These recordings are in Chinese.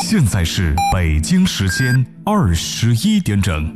现在是北京时间21点整。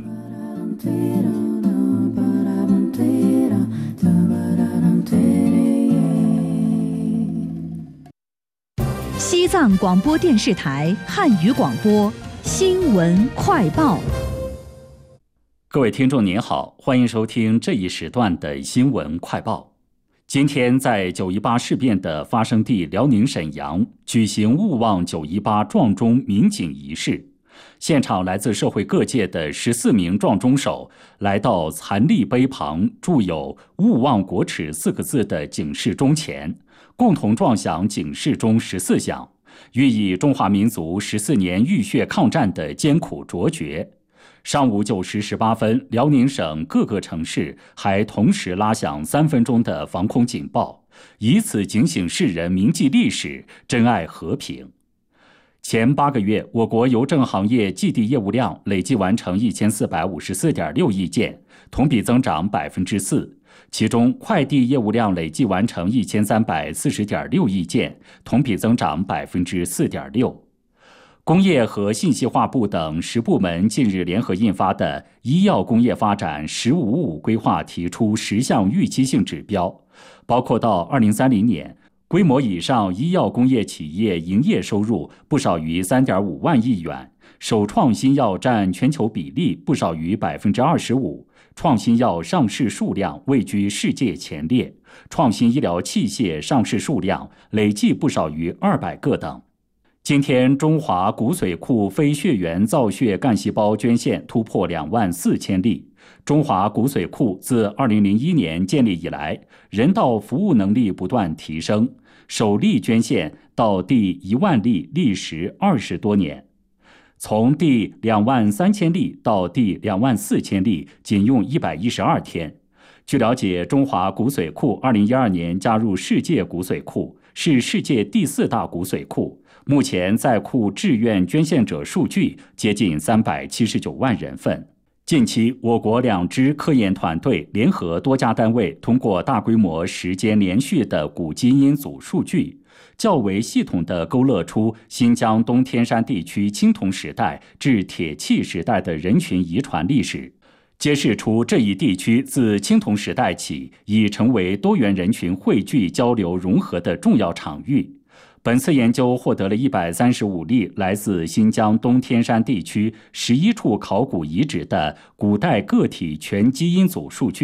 西藏广播电视台汉语广播新闻快报。 各位听众您好，欢迎收听这一时段的新闻快报。今天在918事变的发生地辽宁沈阳举行勿忘918撞钟鸣警仪式，现场来自社会各界的14名撞钟手来到残立碑旁铸有勿忘国耻4个字的警示钟前，共同撞响警示钟14响，寓意中华民族14年浴血抗战的艰苦卓绝。上午9时18分，辽宁省各个城市还同时拉响3分钟的防空警报，以此警醒世人铭记历史，珍爱和平。前8个月，我国邮政行业寄递业务量累计完成1454.6亿件，同比增长4%。其中，快递业务量累计完成1340.6亿件，同比增长4.6%。工业和信息化部等10部门近日联合印发的《医药工业发展“十五五”规划》提出10项预期性指标，包括到2030年，规模以上医药工业企业营业收入不少于3.5万亿元，首创新药占全球比例不少于25%，创新药上市数量位居世界前列，创新医疗器械上市数量累计不少于200个等。今天，中华骨髓库非血缘造血干细胞捐献突破24000例。中华骨髓库自2001年建立以来，人道服务能力不断提升，首例捐献到第1万例历时20多年。从第23000例到第24000例，仅用112天。据了解，中华骨髓库2012年加入世界骨髓库，是世界第4大骨髓库。目前在库志愿捐献者数据接近379万人份。近期，我国2支科研团队联合多家单位，通过大规模时间连续的古基因组数据，较为系统地勾勒出新疆东天山地区青铜时代至铁器时代的人群遗传历史，揭示出这一地区自青铜时代起已成为多元人群汇聚、交流、融合的重要场域。本次研究获得了135例来自新疆东天山地区11处考古遗址的古代个体全基因组数据。